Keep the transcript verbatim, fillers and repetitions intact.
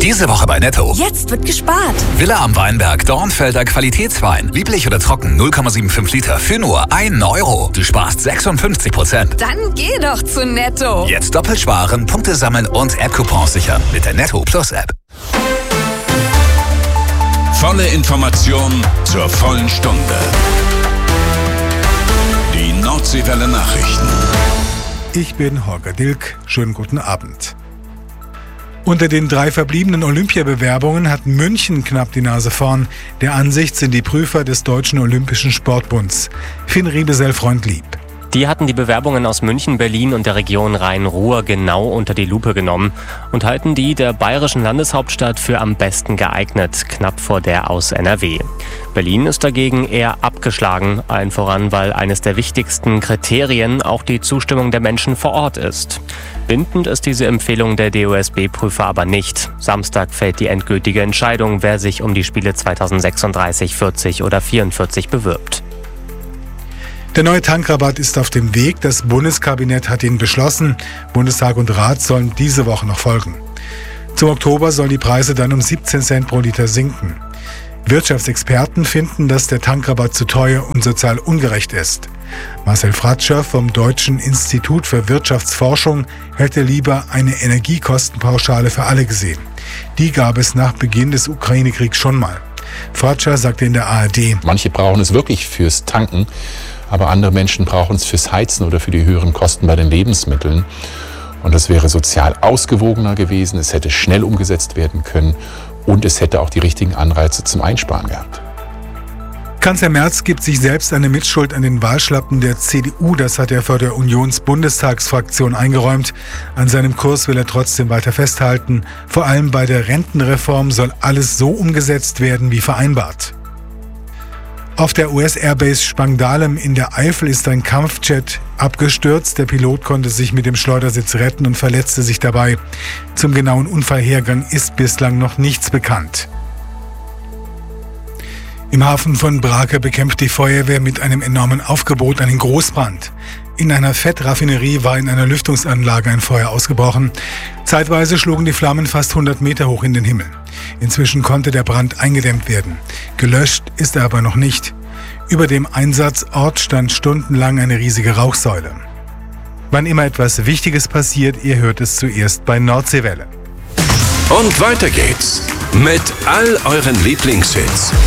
Diese Woche bei Netto. Jetzt wird gespart. Villa am Weinberg, Dornfelder Qualitätswein. Lieblich oder trocken, null Komma fünfundsiebzig Liter für nur einen Euro. Du sparst sechsundfünfzig Prozent. Dann geh doch zu Netto. Jetzt doppelt sparen, Punkte sammeln und App-Coupons sichern mit der Netto Plus App. Volle Information zur vollen Stunde. Die Nordseewelle Nachrichten. Ich bin Holger Dilk. Schönen guten Abend. Unter den drei verbliebenen Olympiabewerbungen hat München knapp die Nase vorn. Der Ansicht sind die Prüfer des Deutschen Olympischen Sportbunds. Finn Riebesell-Freundlieb. Die hatten die Bewerbungen aus München, Berlin und der Region Rhein-Ruhr genau unter die Lupe genommen und halten die der bayerischen Landeshauptstadt für am besten geeignet, knapp vor der aus N R W. Berlin ist dagegen eher abgeschlagen, allen voran, weil eines der wichtigsten Kriterien auch die Zustimmung der Menschen vor Ort ist. Bindend ist diese Empfehlung der D O S B-Prüfer aber nicht. Samstag fällt die endgültige Entscheidung, wer sich um die Spiele zweitausendsechsunddreißig, vierzig oder vierundvierzig bewirbt. Der neue Tankrabatt ist auf dem Weg. Das Bundeskabinett hat ihn beschlossen. Bundestag und Rat sollen diese Woche noch folgen. Zum Oktober sollen die Preise dann um siebzehn Cent pro Liter sinken. Wirtschaftsexperten finden, dass der Tankrabatt zu teuer und sozial ungerecht ist. Marcel Fratscher vom Deutschen Institut für Wirtschaftsforschung hätte lieber eine Energiekostenpauschale für alle gesehen. Die gab es nach Beginn des Ukraine-Kriegs schon mal. Fratscher sagte in der A R D: Manche brauchen es wirklich fürs Tanken, aber andere Menschen brauchen es fürs Heizen oder für die höheren Kosten bei den Lebensmitteln. Und das wäre sozial ausgewogener gewesen, es hätte schnell umgesetzt werden können und es hätte auch die richtigen Anreize zum Einsparen gehabt. Kanzler Merz gibt sich selbst eine Mitschuld an den Wahlschlappen der C D U. Das hat er vor der Unions-Bundestagsfraktion eingeräumt. An seinem Kurs will er trotzdem weiter festhalten. Vor allem bei der Rentenreform soll alles so umgesetzt werden wie vereinbart. Auf der U S-Airbase Spangdahlem in der Eifel ist ein Kampfjet abgestürzt. Der Pilot konnte sich mit dem Schleudersitz retten und verletzte sich dabei. Zum genauen Unfallhergang ist bislang noch nichts bekannt. Im Hafen von Brake bekämpft die Feuerwehr mit einem enormen Aufgebot einen Großbrand. In einer Fettraffinerie war in einer Lüftungsanlage ein Feuer ausgebrochen. Zeitweise schlugen die Flammen fast hundert Meter hoch in den Himmel. Inzwischen konnte der Brand eingedämmt werden. Gelöscht ist er aber noch nicht. Über dem Einsatzort stand stundenlang eine riesige Rauchsäule. Wann immer etwas Wichtiges passiert, ihr hört es zuerst bei Nordseewelle. Und weiter geht's mit all euren Lieblingshits.